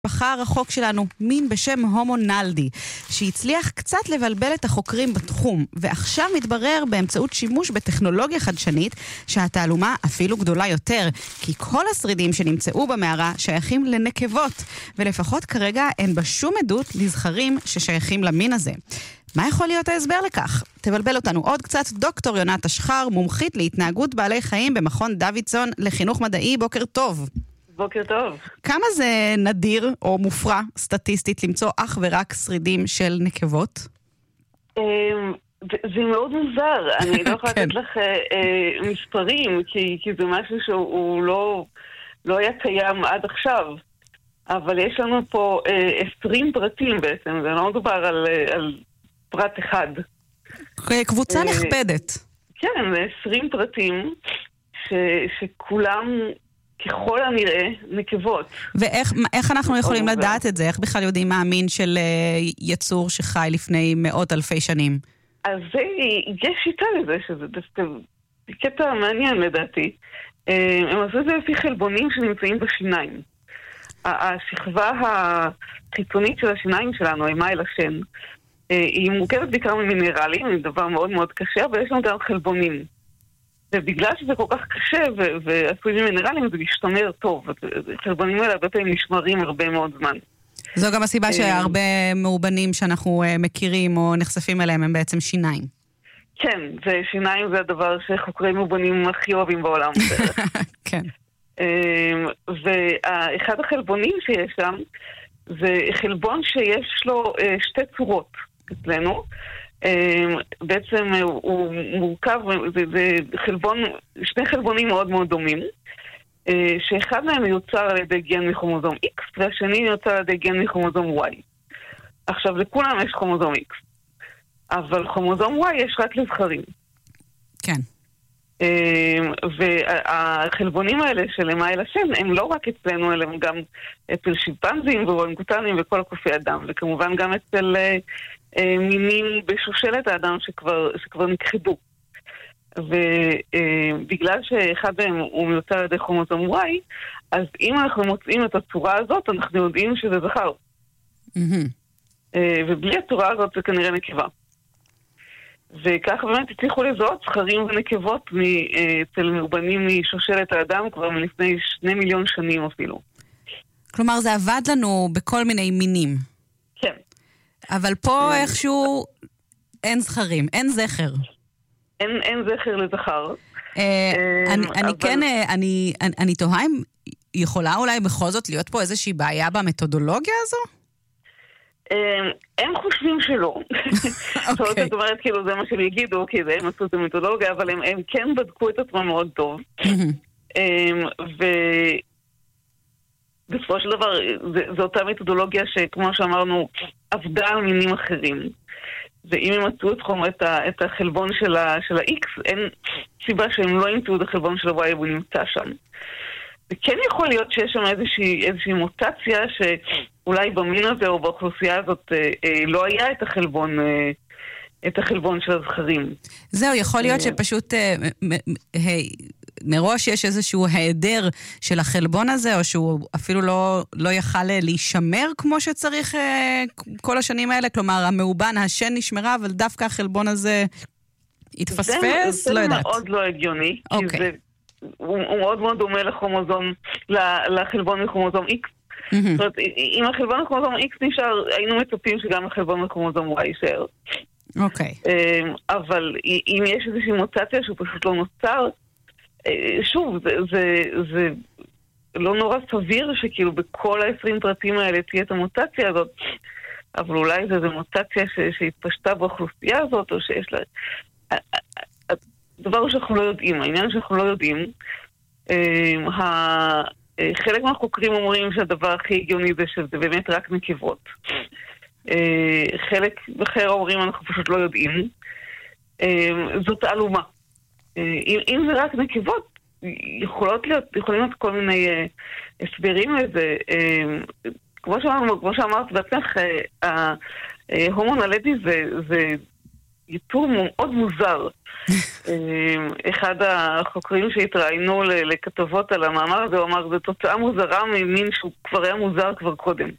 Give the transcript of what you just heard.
בחר הרחוק שלנו מין בשם הומו נלדי, שהצליח קצת לבלבל את החוקרים בתחום, ועכשיו מתברר באמצעות שימוש בטכנולוגיה חדשנית שהתעלומה אפילו גדולה יותר, כי כל השרידים שנמצאו במערה שייכים לנקבות, ולפחות כרגע אין בה שום עדות לזכרים ששייכים למין הזה. מה יכול להיות ההסבר לכך? תבלבל אותנו עוד קצת דוקטור יונת אשחר, מומחית להתנהגות בעלי חיים במכון דוידסון לחינוך מדעי. בוקר טוב. בוקר טוב. כמה זה נדיר או מופרע סטטיסטית למצוא אך ורק שרידים של נקבות? זה מאוד מוזר. אני לא יכולה לתת לך מספרים, כי זה משהו שהוא לא היה קיים עד עכשיו. אבל יש לנו פה 20 פרטים בעצם, זה לא מדובר על פרט אחד. קבוצה נכבדת. כן, 20 פרטים שכולם ככל הנראה נקבות. ואיך אנחנו יכולים לדעת את זה? איך בכלל יודעים מה המין של יצור שחי לפני מאות אלפי שנים? אז יש שיטה לזה, שזה דווקא קטע מעניין לדעתי. הם עשו את זה לפי חלבונים שנמצאים בשיניים. השכבה החיצונית של השיניים שלנו, האמאי לשן, היא מורכבת בעיקר ממינרלים, היא דבר מאוד מאוד קשה, אבל יש לנו גם חלבונים. ובגלל שזה כל כך קשה ועשוי ממינרלים, זה משתמר טוב. חלבונים האלה הרבה פעמים נשמרים הרבה מאוד זמן. זו גם הסיבה שהרבה מאובנים שאנחנו מכירים או נחשפים אליהם הם בעצם שיניים. כן, ושיניים זה הדבר שחוקרי מאובנים הכי אוהבים בעולם. כן. ואחד החלבונים שיש שם זה חלבון שיש לו שתי צורות אצלנו. בעצם הוא מורכב, זה שני חלבונים מאוד מאוד דומים, שאחד מהם מיוצר על ידי גן מכרומוזום X והשני מיוצר על ידי גן מכרומוזום Y. עכשיו לכולם יש כרומוזום X, אבל כרומוזום Y יש רק לזכרים. כן. והחלבונים האלה של אמאי לשן הם לא רק אצלנו, אלא הם גם אצל שימפנזים ואורנגוטנים וכל קופי אדם, וכמובן גם אצל מינים בשושלת האדם שכבר נכחדו. ובגלל שאחד מהם הוא מיוצר על ידי כרומוזום Y, אז אם אנחנו מוצאים את הצורה הזאת, אנחנו יודעים שזה זכר. ובלי הצורה הזאת זה כנראה נקבה. וכך באמת הצליחו לזהות זכרים ונקבות אצל מאובנים משושלת האדם כבר מלפני 2 מיליון שנים אפילו. כלומר, זה עבד לנו בכל מיני מינים. כן. אבל פה איכשהו אין זכרים, אין זכר. אין זכר לזכר. אני תוהה אם יכולה אולי בכל זאת להיות פה איזושהי בעיה במתודולוגיה הזו? הם חושבים שלא. זאת אומרת, כאילו זה מה שהם יגידו, כי זה הם עשו את המתודולוגיה, אבל הם כן בדקו את עצמם מאוד טוב. ובסופו של דבר, זו אותה מתודולוגיה שכמו שאמרנו, עבדה על מינים אחרים. ואם הם מצאו את החלבון של ה-X, אין סיבה שהם לא ימצאו את החלבון של ה-Y, והוא נמצא שם. וכן יכול להיות שיש שם איזושהי מוטציה שאולי במין הזה או באוכלוסייה הזאת לא היה את החלבון של הזכרים. זהו, יכול להיות שפשוט מראש יש איזשהו היעדר של החלבון הזה, או שהוא אפילו לא יכל להישמר כמו שצריך כל השנים האלה, כלומר המאובן, השן נשמרה, אבל דווקא החלבון הזה התפספס, לא יודעת. זה מאוד לא הגיוני, כי זה הוא מאוד מאוד דומה לחלבון מכרומוזום X. זאת אומרת, אם החלבון מכרומוזום X נשאר, היינו מצפים שגם החלבון מכרומוזום Y יישאר. אוקיי. אבל אם יש איזושהי מוטציה שהוא פשוט לא נוצר, שוב, זה לא נורא סביר שכאילו בכל ה-20 פרטים האלה תהיה את המוטציה הזאת, אבל אולי זה מוטציה שהתפשטה באוכלוסייה הזאת, או שיש לה... הדבר שאנחנו לא יודעים, העניין שאנחנו לא יודעים, חלק מהחוקרים אומרים שהדבר הכי הגיוני זה שזה באמת רק נקבות. חלק אחר אומרים אנחנו פשוט לא יודעים. זאת תעלומה. אם זה רק נקבות, יכולים להיות כל מיני הסברים לזה. כמו שאמרת בעצמך, ההומו נלדי זה יתור מאוד מוזר. אחד החוקרים שהתראיינו לכתבות על המאמר הזה, הוא אמר, זו תוצאה מוזרה ממין שהוא כבר היה מוזר כבר קודם.